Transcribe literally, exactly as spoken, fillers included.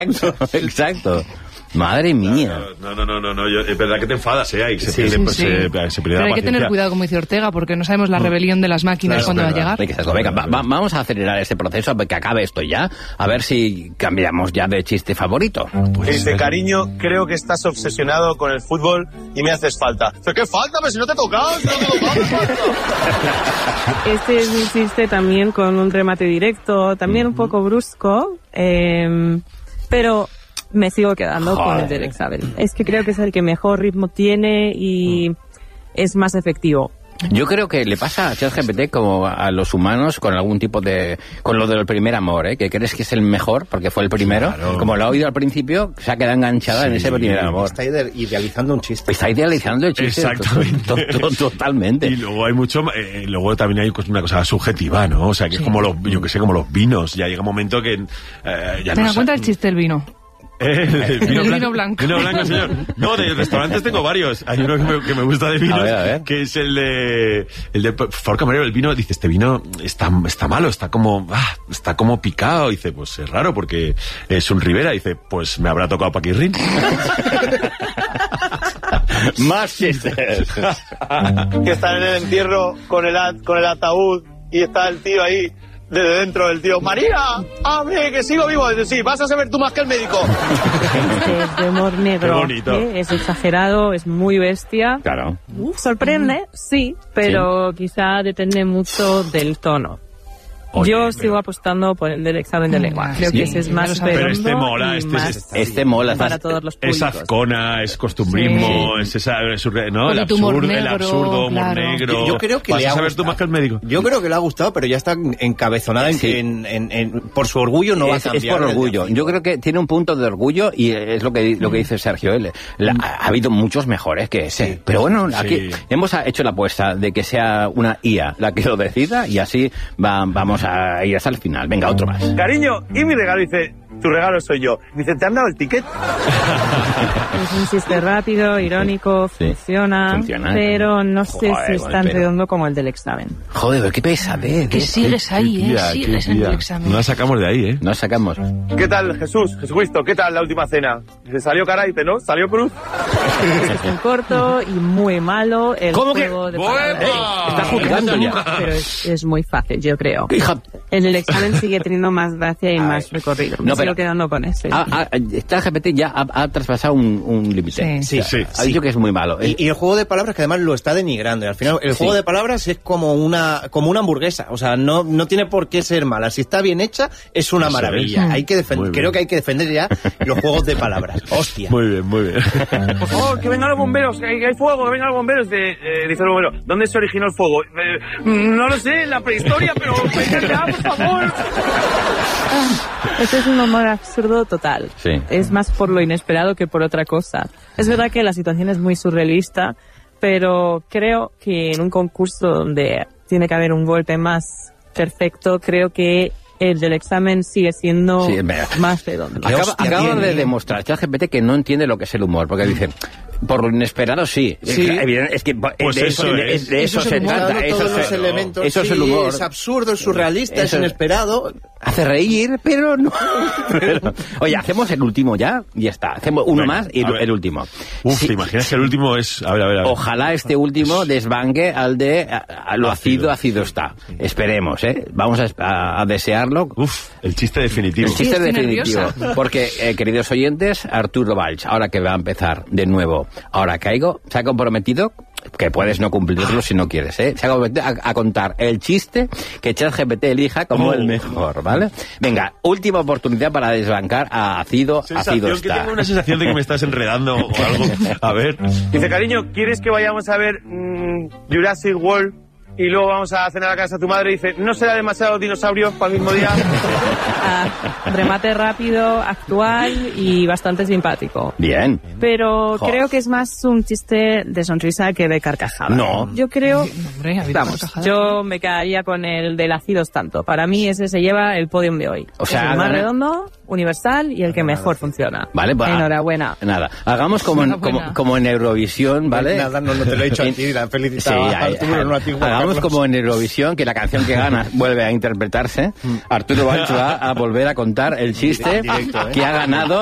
Exacto, exacto. Madre mía. No, no, no, no, no, yo, es verdad que te enfadas, ¿eh? Ahí se Sí, pierde, sí, se, sí. se pierde Pero la hay que paciencia. tener cuidado, como dice Ortega, porque no sabemos la rebelión de las máquinas Claro, cuándo va a es llegar. Hay que hacerlo. Venga, va- va- vamos a acelerar este proceso, que acabe esto ya, a ver si cambiamos ya de chiste favorito. Dice, cariño, creo que estás obsesionado con el fútbol y me haces falta. ¿Pero qué falta? Pero si no te he tocado, si no te he tocado, ¿qué falta? Este es un chiste también con un remate directo, también un poco brusco, eh, pero me sigo quedando Joder. con el del examen. Es que creo que es el que mejor ritmo tiene y es más efectivo. Yo creo que le pasa a ChatGPT como a los humanos con algún tipo de... con lo del primer amor, ¿eh? Que crees que es el mejor porque fue el primero. Claro. Como lo ha oído al principio, se ha quedado enganchada en Sí. ese primer amor. Está ide- idealizando un chiste. Está idealizando el chiste. Exactamente. to- to- to- Totalmente. Y luego hay mucho, eh, luego también hay una cosa subjetiva, ¿no? O sea, que es como los, yo que sé, como los vinos. Ya llega un momento que eh, ya Ten no en sa- cuenta el chiste del vino. Eh, el vino, El blanco, vino blanco. Vino blanco, señor. No, de restaurantes tengo varios. Hay uno que me, que me gusta de vinos, A ver, a ver. que es el de, el de, por favor, camarero, el vino, dice, este vino está, está malo, está como, ah, está como picado. Dice, pues es raro porque es un Ribera. Dice, pues me habrá tocado Paquirrín. Más chistes. Que están en el entierro con el, at- con el ataúd y está el tío ahí, desde dentro del tío. ¡María! ¡Abre, que sigo vivo! Dice, sí, vas a saber tú más que el médico. Este es de humor negro. Qué bonito. ¿eh? Es exagerado, es muy bestia. Claro. Sorprende, sí, pero quizá depende mucho del tono. Oye, Yo pero- sigo apostando por el del examen de lengua. Creo Sí. que ese es más Pero Pero este redondo mola, y este más es- Este mola. para estás- todos los Es públicos. azcona, es costumbrismo, es esa, es surre- ¿no? Con El el humor absurdo, el negro, absurdo, humor claro. negro. Yo, yo creo que Vas le a ha saber gustado. tú más que el médico. Yo creo que le ha gustado, pero ya está encabezonada en Sí. que en, en- en- por su orgullo no va a es, cambiar. es por el de orgullo. arriba. Yo creo que tiene un punto de orgullo y es lo que lo que dice Sergio L. La- ha habido muchos mejores que ese. Sí. Pero bueno, aquí Sí. hemos hecho la apuesta de que sea una I A la que lo decida y así va- vamos a ir hasta el final. Venga, otro más. Cariño, y mi regalo, dice, tu regalo soy yo. Dice, ¿te han dado el ticket? Es un chiste rápido, irónico, Sí. funciona, Funciona. pero no sé Joder, si es con tan el pelo. redondo como el del examen. Joder, pero qué pesadez. Que sigues ahí, Qué ¿eh? tía, Sigues qué en tía. el examen. No la sacamos de ahí, ¿eh? Nos sacamos. ¿Qué tal, Jesús? Jesucristo, ¿qué tal la última cena? Dice, salió cara, dice, ¿no? ¿Salió cruz? Es muy corto y muy malo el ¿Cómo que? juego de ¡Buena! palabras. ¡Eh! Está juzgando ya. Pero es, es muy fácil, yo creo. Hija, El del examen sigue teniendo más gracia y más recorrido. Me No, sigo pero- quedando con ese. ha- ha- esta G P T ya ha, ha traspasado un, un límite. Sí. Sí, Sí. Ha dicho que es muy malo. Y, y el juego de palabras que además lo está denigrando. Y al final el Sí. juego de palabras es como una como una hamburguesa. O sea, no, no tiene por qué ser mala. Si está bien hecha, es una Eso maravilla. es. Hay que Muy defender, bien. creo que hay que defender ya los juegos de palabras. Hostia. Muy bien, muy bien. Por favor, que vengan los bomberos, que hay, que hay fuego, que vengan los bomberos. De, eh, dice el bombero, ¿dónde se originó el fuego? Eh, no lo sé, en la prehistoria, pero vengan ya, por favor. Este es un humor absurdo total. Sí. Es más por lo inesperado que por otra cosa. Es verdad que la situación es muy surrealista, pero creo que en un concurso donde tiene que haber un golpe más perfecto, creo que el del examen sigue siendo Sí, me- más redondo. Acaba, hostia acaba tiene. de demostrar ChatGPT que no entiende lo que es el humor, porque dice, por lo inesperado sí. Sí. Es, evidente- es que Pues de eso de- es. de eso, Eso es se el humor. trata. Dando Eso, todos los se- elementos. eso es Sí, el humor. Es absurdo, es surrealista, Eso es es- inesperado. Hace reír, pero no. Pero- oye, hacemos el último ya, y ya está. Hacemos uno Venga, más y a el, ver. el último. Uf, Sí, ¿te imaginas que el último es...? A ver, a ver, a ver. Ojalá este último desbanque al de a- a lo ácido, Ácido. ácido está. Esperemos, ¿eh? Vamos a, a- a desearlo. Uf, el chiste definitivo. El chiste estoy definitivo. nerviosa. Porque, eh, queridos oyentes, Arturo Valls, ahora que va a empezar de nuevo, ahora caigo, se ha comprometido, que puedes no cumplirlo si no quieres, ¿eh? Se ha comprometido a, a contar el chiste que ChatGPT elija como Oh. el mejor, ¿vale? Venga, última oportunidad para desbancar a ácido, Sensación ácido que está. tengo una sensación de que me estás enredando o algo. A ver. Dice, cariño, ¿quieres que vayamos a ver mm, Jurassic World y luego vamos a cenar a casa de tu madre? Dice, ¿no será demasiado dinosaurios para el mismo día? Ah, remate rápido, actual y bastante simpático. Bien. Pero Joder. creo que es más un chiste de sonrisa que de carcajada. No. Yo creo... No, hombre, ha habido Vamos, carcajadas. yo me quedaría con el del ácidos tanto. Para mí ese se lleva el podium de hoy. O sea, es el más gana- redondo, universal y el que mejor funciona. Vale, pues, Enhorabuena. Nada, hagamos como en, Enhorabuena. como, como en Eurovisión, ¿vale? Nada, no, no te lo he dicho a ti, la he felicitado Sí, a ahí- Arturo, no a ti. hagamos Haremos como en Eurovisión, que la canción que gana vuelve a interpretarse. Arturo Valls va a volver a contar el chiste Directo, ¿eh? que ha ganado